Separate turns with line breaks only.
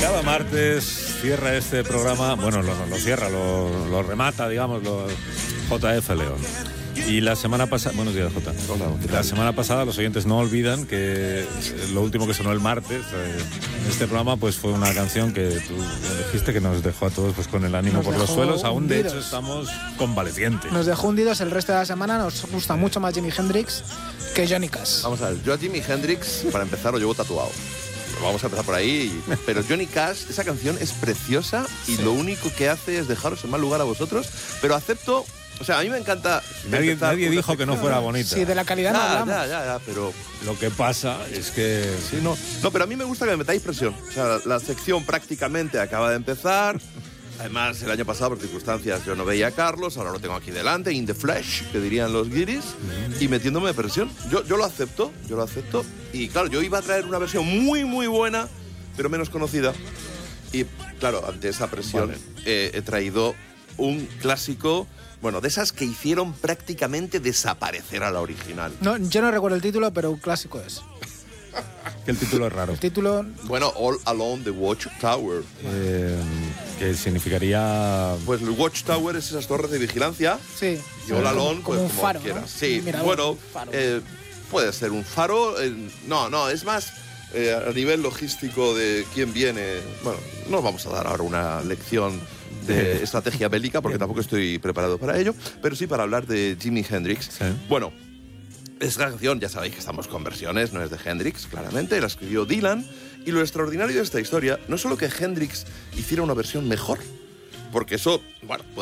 Cada martes cierra este programa, bueno, lo cierra, lo remata, digamos, JF León. Y la semana pasada, buenos días, Jota.
Hola,
la semana pasada los oyentes no olvidan que lo último que sonó el martes en este programa pues fue una canción que tú dijiste que nos dejó a todos pues con el ánimo por los suelos. Aún de hecho estamos convalecientes.
Nos dejó hundidos el resto de la semana. Nos gusta mucho más Jimi Hendrix que Johnny Cash.
Vamos a ver, yo a Jimi Hendrix, para empezar, lo llevo tatuado. Vamos a empezar por ahí. Pero Johnny Cash, esa canción es preciosa y lo único que hace es dejaros en mal lugar a vosotros. Pero acepto... O sea, a mí me encanta...
Nadie dijo que no fuera bonita.
Sí, de la calidad no hablamos.
Ya, pero...
Lo que pasa es que...
Sí, no, pero a mí me gusta que me metáis presión. O sea, la sección prácticamente acaba de empezar. Además, el año pasado, por circunstancias, yo no veía a Carlos. Ahora lo tengo aquí delante, in the flesh, que dirían los guiris. Y metiéndome presión. Yo lo acepto. Y claro, yo iba a traer una versión muy, muy buena, pero menos conocida. Y claro, ante esa presión he traído un clásico... Bueno, de esas que hicieron prácticamente desaparecer a la original.
No, yo no recuerdo el título, pero un clásico es.
Que el título es raro.
El título...
Bueno, All Alone the Watchtower.
Que significaría...
Pues el Watchtower es esas torres de vigilancia.
Sí.
Y All Alone,
como
pues
un faro,
quieras.
¿no?
Sí,
Mirador,
bueno,
faro.
puede ser un faro. No, es más a nivel logístico de quién viene. Bueno, no os vamos a dar ahora una lección de estrategia bélica, porque tampoco estoy preparado para ello, pero sí para hablar de Jimi Hendrix.
Sí.
Bueno, esta canción, ya sabéis que estamos con versiones, no es de Hendrix, claramente, la escribió Dylan, y lo extraordinario de esta historia no es solo que Hendrix hiciera una versión mejor, porque eso, bueno,